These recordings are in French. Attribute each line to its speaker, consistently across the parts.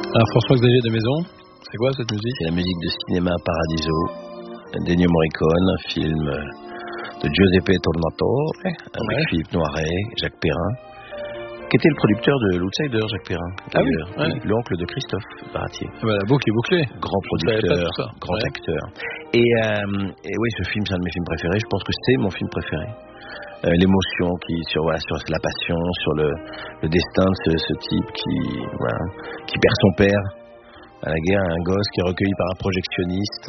Speaker 1: Alors François-Xavier de Maison, c'est quoi cette musique?
Speaker 2: C'est la musique de Cinéma Paradiso d'Ennio Morricone, un film de Giuseppe Tornatore avec Philippe Noiret, Jacques Perrin, qui était le producteur de l'Outsider, Jacques Perrin.
Speaker 1: Ah oui,
Speaker 2: l'oncle de Christophe Baratier.
Speaker 1: La boucle est bouclée.
Speaker 2: Grand producteur, grand acteur. Et oui, ce film, c'est un de mes films préférés. Je pense que c'est mon film préféré. L'émotion sur la passion, sur le destin de ce type qui perd son père à la guerre, un gosse qui est recueilli par un projectionniste.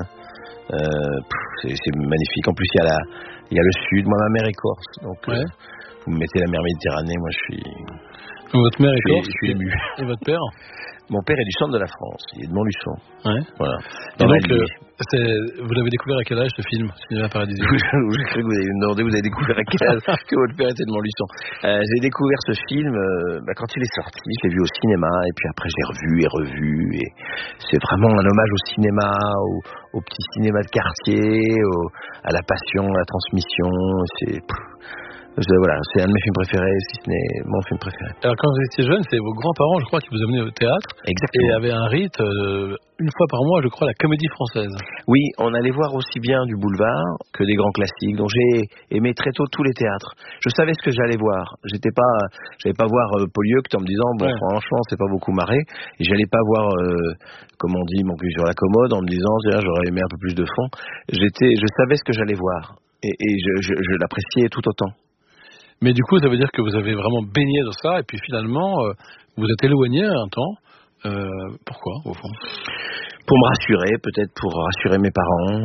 Speaker 2: C'est magnifique. En plus, il y a le sud. Moi, ma mère est corse, donc vous me mettez la mer Méditerranée, moi je suis.
Speaker 1: Votre mère est corse.
Speaker 2: Je suis ému.
Speaker 1: Et votre père?
Speaker 2: Mon père est du centre de la France, il est de Montluçon.
Speaker 1: Ouais.
Speaker 2: Voilà.
Speaker 1: Et donc, vous l'avez découvert à quel âge ce film, Cinéma Paradiso?
Speaker 2: J'ai cru que vous allez me demander, vous avez découvert à quel âge que votre père était de Montluçon. J'ai découvert ce film quand il est sorti, je l'ai vu au cinéma, et puis après j'ai revu, et c'est vraiment un hommage au cinéma, au petit cinéma de quartier, à la passion, à la transmission. Voilà, c'est un de mes films préférés, si ce n'est mon film préféré.
Speaker 1: Alors quand vous étiez jeune, c'est vos grands-parents, je crois, qui vous amenaient au théâtre.
Speaker 2: Exactement.
Speaker 1: Et avaient un rite, une fois par mois, je crois, la Comédie Française.
Speaker 2: Oui, on allait voir aussi bien du boulevard que des grands classiques. Donc j'ai aimé très tôt tous les théâtres. Je savais ce que j'allais voir. J'allais pas voir Polyeucte en me disant franchement, c'est pas beaucoup marré. Et j'allais pas voir, comme on dit, mon cul sur la commode en me disant j'aurais aimé un peu plus de fond. Je savais ce que j'allais voir et je l'appréciais tout autant.
Speaker 1: Mais du coup, ça veut dire que vous avez vraiment baigné dans ça, et puis finalement, vous êtes éloigné un temps. Pourquoi, au fond?
Speaker 2: Pour me rassurer, peut-être pour rassurer mes parents,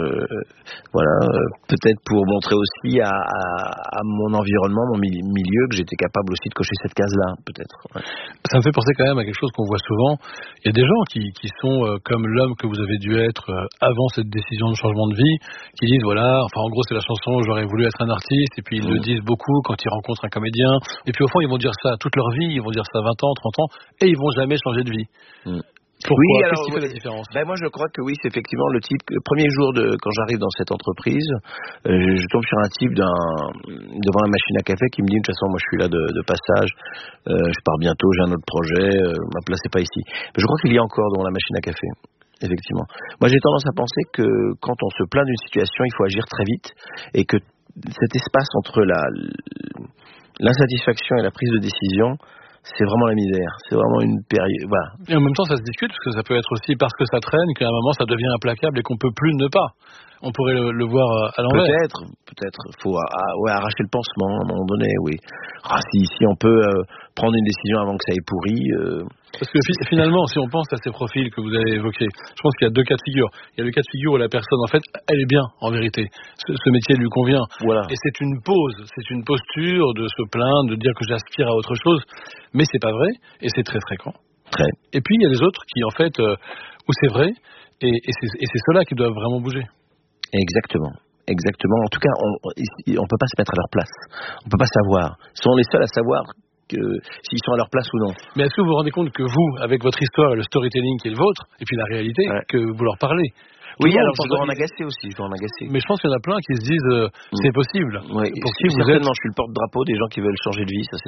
Speaker 2: peut-être pour montrer aussi à mon environnement, mon milieu, que j'étais capable aussi de cocher cette case-là, peut-être. Ouais.
Speaker 1: Ça me fait penser quand même à quelque chose qu'on voit souvent. Il y a des gens qui sont comme l'homme que vous avez dû être avant cette décision de changement de vie, qui disent en gros c'est la chanson j'aurais voulu être un artiste, et puis ils le disent beaucoup quand ils rencontrent un comédien, et puis au fond ils vont dire ça toute leur vie, ils vont dire ça 20 ans, 30 ans, et ils vont jamais changer de vie. Pourquoi? Qu'est-ce qui fait la différence?
Speaker 2: Moi je crois que oui, c'est effectivement le type. Le premier jour quand j'arrive dans cette entreprise, je tombe sur un type devant la machine à café qui me dit de toute façon moi je suis là de passage, je pars bientôt, j'ai un autre projet, ma place n'est pas ici. Mais je crois qu'il y a encore devant la machine à café. Effectivement. Moi j'ai tendance à penser que quand on se plaint d'une situation, il faut agir très vite, et que cet espace entre l'insatisfaction et la prise de décision, c'est vraiment la misère, c'est vraiment une période. Voilà.
Speaker 1: Et en même temps, ça se discute, parce que ça peut être aussi parce que ça traîne, qu'à un moment, ça devient implacable et qu'on peut plus ne pas. On pourrait le voir à l'envers.
Speaker 2: Peut-être. Faut arracher le pansement à un moment donné, oui. Si on peut prendre une décision avant que ça ait pourri.
Speaker 1: Parce que finalement, si on pense à ces profils que vous avez évoqués, je pense qu'il y a deux cas de figure. Il y a le cas de figure où la personne, en fait, elle est bien, en vérité. Ce métier lui convient. Voilà. Et c'est une pause, c'est une posture de se plaindre, de dire que j'aspire à autre chose. Mais c'est pas vrai, et c'est très fréquent.
Speaker 2: Très.
Speaker 1: Et puis, il y a les autres qui, en fait, où c'est vrai, et c'est ceux-là qui doivent vraiment bouger.
Speaker 2: Exactement. En tout cas, on peut pas se mettre à leur place. On peut pas savoir. Ils sont les seuls à savoir s'ils sont à leur place ou non.
Speaker 1: Mais est-ce que vous vous rendez compte que vous, avec votre histoire et le storytelling qui est le vôtre, et puis la réalité, que vous leur parlez?
Speaker 2: Oui, alors je dois en agacer aussi.
Speaker 1: Mais je pense qu'il y en a plein qui se disent c'est possible.
Speaker 2: Oui, certainement, je suis le porte-drapeau des gens qui veulent changer de vie, ça c'est